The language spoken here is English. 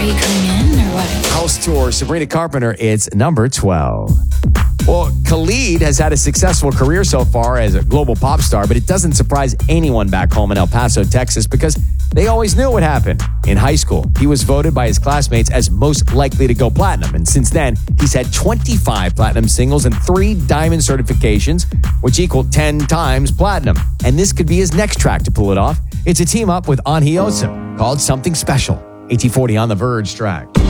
Are you coming in or what? House Tour, Sabrina Carpenter, it's number 12. Well, Khalid has had a successful career so far as a global pop star, but it doesn't surprise anyone back home in El Paso, Texas, because they always knew what happened. In high school, he was voted by his classmates as most likely to go platinum, and since then, he's had 25 platinum singles and 3 diamond certifications, which equal 10 times platinum. And this could be his next track to pull it off. It's a team up with Anhioso called Something Special. AT40 on The Verge track.